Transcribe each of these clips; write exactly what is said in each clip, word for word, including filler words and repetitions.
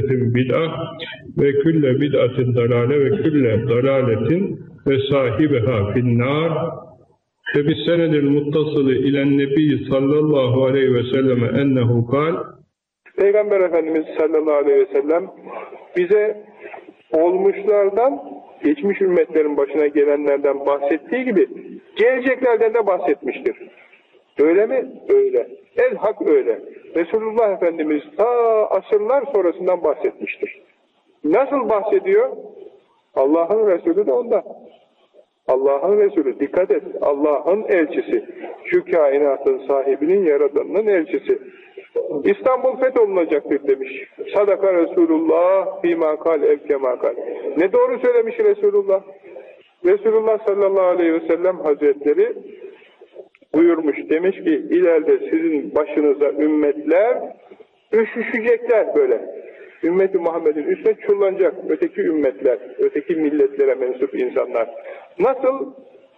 muhtesetin bid'a ve külle bid'atin dalale ve külle dalaletin ve sahibiha finnâr ve bis senedil muttasılı ilen nebi sallallahu aleyhi ve selleme ennehu kal. Peygamber Efendimiz sallallahu aleyhi ve sellem bize olmuşlardan, geçmiş ümmetlerin başına gelenlerden bahsettiği gibi geleceklerden de bahsetmiştir. Öyle mi? Öyle. El hak öyle. Resulullah Efendimiz ta asırlar sonrasından bahsetmiştir. Nasıl bahsediyor? Allah'ın Resulü de ondan. Allah'ın Resulü, dikkat et, Allah'ın elçisi, şu kainatın sahibinin, yaradanının elçisi. İstanbul fetholunacaktır demiş. Sadaka Resulullah fîmâ kal evkemâ kal. Ne doğru söylemiş Resulullah. Resulullah sallallahu aleyhi ve sellem Hazretleri buyurmuş, demiş ki ileride sizin başınıza ümmetler üşüşecekler böyle. Ümmeti Muhammed'in üstüne çullanacak öteki ümmetler, öteki milletlere mensup insanlar. Nasıl?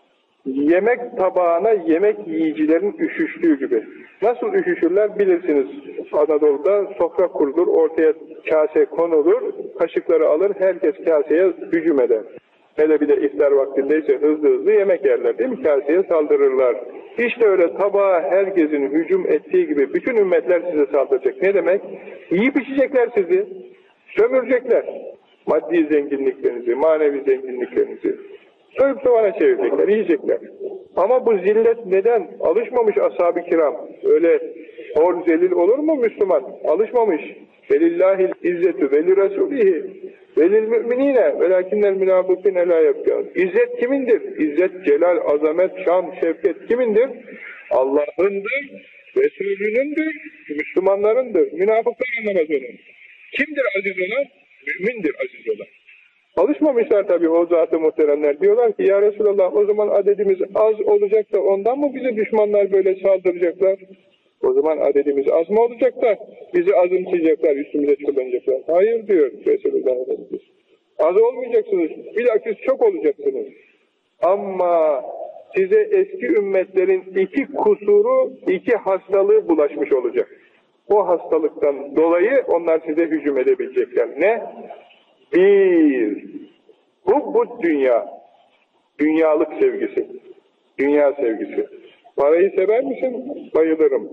Yemek tabağına yemek yiyicilerin üşüştüğü gibi. Nasıl üşüşürler bilirsiniz. Anadolu'da sofra kurulur, ortaya kase konulur, kaşıkları alır, herkes kaseye hücum eder. Hele bir de iftar vaktindeyse hızlı hızlı yemek yerler değil mi? Kaseye saldırırlar. İşte öyle tabağa herkesin hücum ettiği gibi bütün ümmetler size saldıracak. Ne demek? Yiyip içecekler sizi, sömürecekler. Maddi zenginliklerinizi, manevi zenginliklerinizi. Soyup soğana çevirecekler, yiyecekler. Ama bu zillet neden? Alışmamış ashab-ı kiram. Öyle hor zelil olur mu Müslüman? Alışmamış. Velillahil izzetü veli rasulihi velil müminine velakinnel münafıkine la yapıyor. İzzet kimindir? İzzet, celal, azamet, şan, şefket kimindir? Allah'ındır, Resulünündür, Müslümanlarındır. Münafıklar anlamaz onu. Kimdir aziz olan? Mümindir aziz olan. Alışmamışlar tabii o zat-ı muhteremler. Diyorlar ki ya Resulallah o zaman adedimiz az olacak da ondan mı bize düşmanlar böyle saldıracaklar? O zaman adedimiz az mı olacak da bizi azımsayacaklar, üstümüze çullanacaklar? Hayır diyor Resulullah Efendimiz. Az olmayacaksınız, bilakis çok olacaksınız. Ama size eski ümmetlerin iki kusuru, iki hastalığı bulaşmış olacak. O hastalıktan dolayı onlar size hücum edebilecekler. Ne? Bir, bu, bu dünya, dünyalık sevgisi, dünya sevgisi. Parayı sever misin? Bayılırım.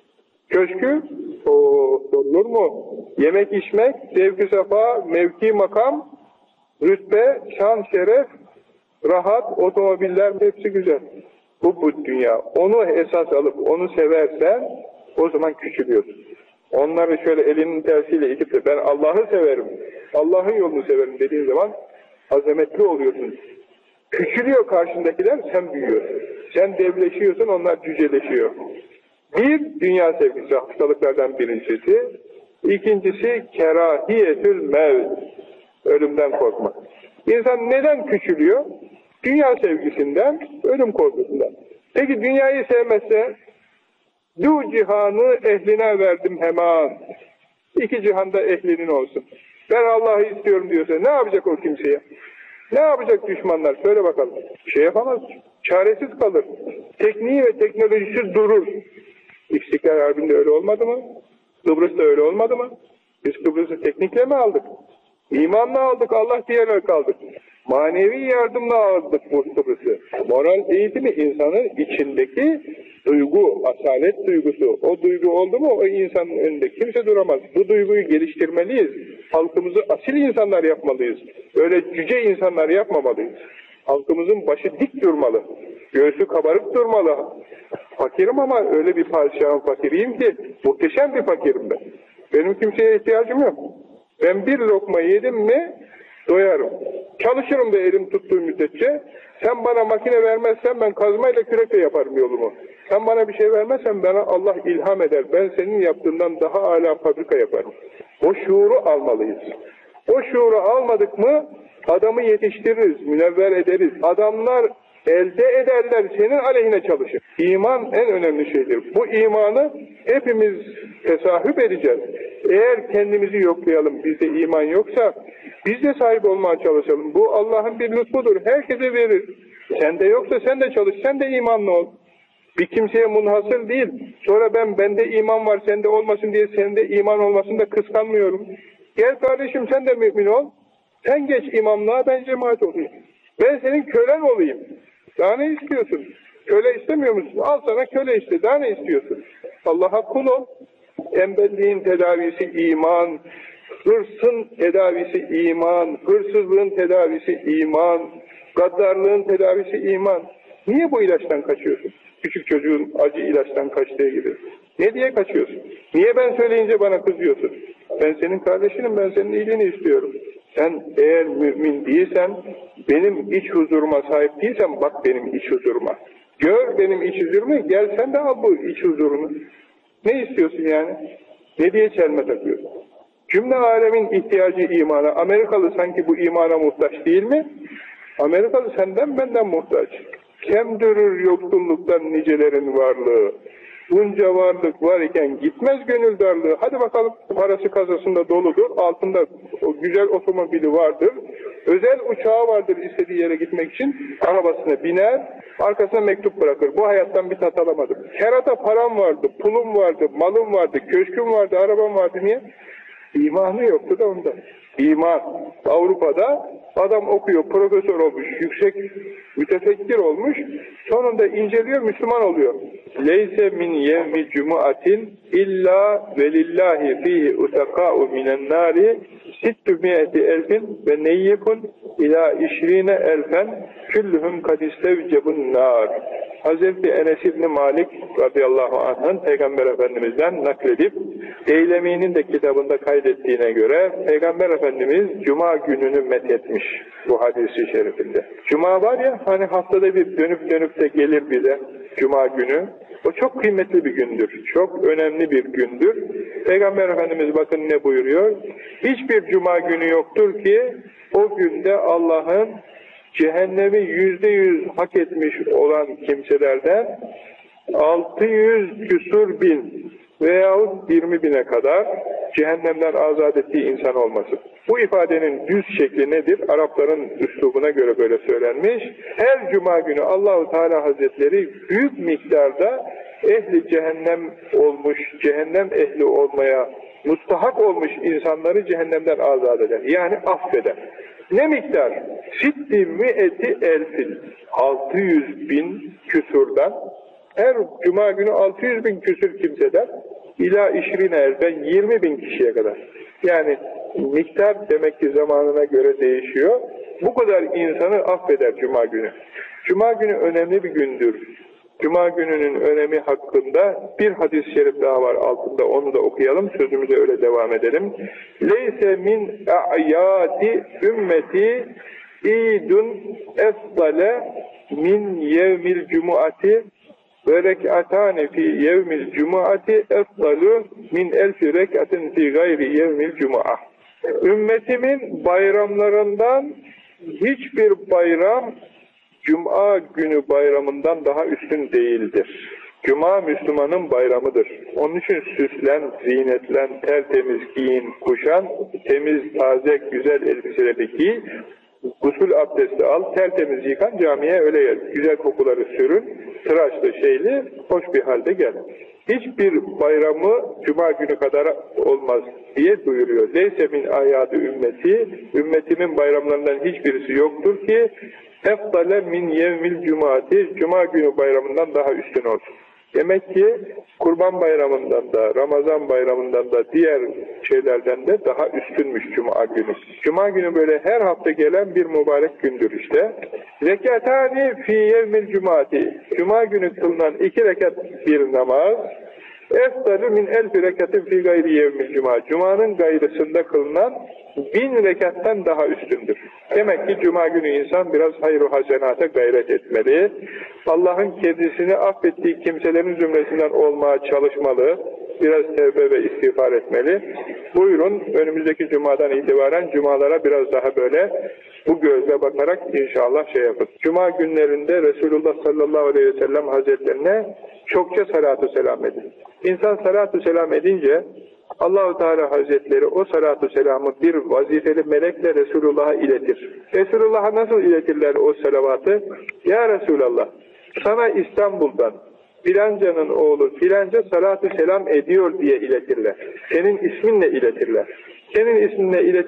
Köşkü? O olur mu? Yemek içmek, zevk-i safa, mevki makam, rütbe, şan, şeref, rahat, otomobiller hepsi güzel. Bu, bu dünya. Onu esas alıp onu seversen o zaman küçülüyorsun. Onları şöyle elinin tersiyle itip de ben Allah'ı severim, Allah'ın yolunu severim dediğin zaman azametli oluyorsun. Küçülüyor karşındakiler, sen büyüyorsun. Sen devleşiyorsun, onlar cüceleşiyor. Bir, dünya sevgisi hastalıklardan birincisi. İkincisi, kerahiyetül mevt. Ölümden korkmak. İnsan neden küçülüyor? Dünya sevgisinden, ölüm korkusundan. Peki dünyayı sevmezse, du cihanı ehline verdim hemen. İki cihanda ehlinin olsun. Ben Allah'ı istiyorum diyorsa ne yapacak o kimseye? Ne yapacak düşmanlar? Söyle bakalım. Bir şey yapamaz. Çaresiz kalır. Tekniği ve teknolojisi durur. İstiklal Harbi'nde öyle olmadı mı? Kıbrıs'ta öyle olmadı mı? Biz Kıbrıs'ı teknikle mi aldık? İmanla aldık, Allah diyerek kaldık. Manevi yardımla aldık bu Kıbrıs'ı. Moral eğitimi insanın içindeki duygu, asalet duygusu. O duygu oldu mu o insanın önünde kimse duramaz. Bu duyguyu geliştirmeliyiz. Halkımızı asil insanlar yapmalıyız. Öyle cüce insanlar yapmamalıyız. Halkımızın başı dik durmalı. Göğsü kabarık durmalı. Fakirim ama öyle bir padişahın fakiriyim ki muhteşem bir fakirim ben. Benim kimseye ihtiyacım yok. Ben bir lokma yedim mi doyarım. Çalışırım da elim tuttuğu müddetçe. Sen bana makine vermezsen ben kazmayla kürekle yaparım yolumu. Sen bana bir şey vermezsen bana Allah ilham eder. Ben senin yaptığından daha âlâ fabrika yaparım. O şuuru almalıyız. O şuuru almadık mı adamı yetiştiririz, münevver ederiz. Adamlar elde ederler, senin aleyhine çalışır. İman en önemli şeydir. Bu imanı hepimiz tesahüp edeceğiz. Eğer kendimizi yoklayalım, bizde iman yoksa biz de sahip olmaya çalışalım. Bu Allah'ın bir lütfudur. Herkese verir. Sende yoksa sen de çalış, sen de imanlı ol. Bir kimseye munhasır değil. Sonra ben bende iman var, sende olmasın diye sende iman olmasın da kıskanmıyorum. Gel kardeşim sen de mümin ol. Sen geç imamlığa, ben cemaat olayım. Ben senin kölen olayım. Daha ne istiyorsun? Köle istemiyor musun? Al sana köle iste. Daha ne istiyorsun? Allah'a kul ol. Tembelliğin tedavisi iman. Hırsın tedavisi iman. Hırsızlığın tedavisi iman. Gaddarlığın tedavisi iman. Niye bu ilaçtan kaçıyorsun? Küçük çocuğun acı ilaçtan kaçtığı gibi. Ne diye kaçıyorsun? Niye ben söyleyince bana kızıyorsun? Ben senin kardeşinim, ben senin iyiliğini istiyorum. Sen eğer mümin değilsen, benim iç huzuruma sahip değilsen, bak benim iç huzuruma. Gör benim iç huzurumu, gel sen de al bu iç huzurunu. Ne istiyorsun yani? Ne diye çelme takıyorsun? Cümle alemin ihtiyacı imana. Amerikalı sanki bu imana muhtaç değil mi? Amerikalı senden benden muhtaç. Kemdürür yoksulluktan nicelerin varlığı. Bunca varlık var iken gitmez gönül darlığı. Hadi bakalım, parası kasasında doludur, altında o güzel otomobili vardır, özel uçağı vardır istediği yere gitmek için, arabasına biner, arkasına mektup bırakır. Bu hayattan bir tat alamadım. Kerata param vardı, pulum vardı, malım vardı, köşküm vardı, arabam vardı. Niye? İmanı yoktu da ondan. İman. Avrupa'da adam okuyor, profesör olmuş, yüksek mütefekkir olmuş, sonunda inceliyor, Müslüman oluyor. Leyse min yevmi cumuatin illa velillahi fihi utaka'u minen nari sittü mi'eti elfin ve neyyifun ila işrine elfen küllühüm kadistevcebun nar. Hazreti Enes İbni Malik radıyallahu anh'ın Peygamber Efendimiz'den nakledip Eylemi'nin de kitabında kaydettiğine göre Peygamber Efendimiz Cuma gününü methetmiş bu hadisi şerifinde. Cuma var ya, hani haftada bir dönüp dönüp de gelir bize Cuma günü. O çok kıymetli bir gündür. Çok önemli bir gündür. Peygamber Efendimiz bakın ne buyuruyor? Hiçbir Cuma günü yoktur ki o günde Allah'ın cehennemi yüzde yüz hak etmiş olan kimselerden altı yüz küsur bin veyahut yirmi bine kadar cehennemden azat ettiği insan olması. Bu ifadenin düz şekli nedir? Arapların üslubuna göre böyle söylenmiş. Her cuma günü Allahu Teala Hazretleri büyük miktarda ehli cehennem olmuş, cehennem ehli olmaya mustahak olmuş insanları cehennemden azat eder. Yani affeder. Ne miktar? Sitti mü'eti elfin. altı yüz bin küsurdan, her cuma günü altı yüz bin küsur kimseden ila işrine elfen yirmi bin kişiye kadar. Yani miktar demek ki zamanına göre değişiyor. Bu kadar insanı affeder cuma günü. Cuma günü önemli bir gündür. Cuma gününün önemi hakkında bir hadis-i şerif daha var altında, onu da okuyalım, sözümüze öyle devam edelim. Leyse min a'yati ümmeti idun efdale min yevmil cumuati ve rek'atane fi yevmil cumuati efdalu min elfi rek'atin fi gayri yevmil cumu'a. Ümmetimin bayramlarından hiçbir bayram Cuma günü bayramından daha üstün değildir. Cuma Müslümanın bayramıdır. Onun için süslen, zinetlen, tertemiz giyin, kuşan, temiz, taze, güzel elbiseleri giy, gusül abdesti al, tertemiz yıkan, camiye öyle gel. Güzel kokuları sürün, tıraşlı şeyli, hoş bir halde gel. Hiçbir bayramı Cuma günü kadar olmaz diye duyuruyor. Leyse min ayadı ümmeti, ümmetimin bayramlarından hiçbirisi yoktur ki efdale min yevmil cumati, Cuma günü bayramından daha üstün olsun. Demek ki Kurban Bayramı'ndan da, Ramazan Bayramı'ndan da, diğer şeylerden de daha üstünmüş Cuma günü. Cuma günü böyle her hafta gelen bir mübarek gündür işte. Rekatani fi yevmil cumati, Cuma günü kılınan iki rekat bir namaz, efdalü min elfi rekatin fi gayri yevmil cuma, Cuma'nın gayrısında kılınan bin rekattan daha üstündür. Demek ki Cuma günü insan biraz hayır-ı hasenata gayret etmeli. Allah'ın kendisini affettiği kimselerin zümresinden olmaya çalışmalı. Biraz tevbe ve istiğfar etmeli. Buyurun önümüzdeki Cuma'dan itibaren Cumalara biraz daha böyle bu gözle bakarak inşallah şey yapın. Cuma günlerinde Resulullah sallallahu aleyhi ve sellem Hazretlerine çokça salatu selam edin. İnsan salatu selam edince Allah-u Teala Hazretleri o salatu selamı bir vazifeli melekle Resulullah'a iletir. Resulullah'a nasıl iletirler o salavatı? Ya Resulallah, sana İstanbul'dan filancanın oğlu filanca salatu selam ediyor diye iletirler. Senin isminle iletirler. senin isminle iletişim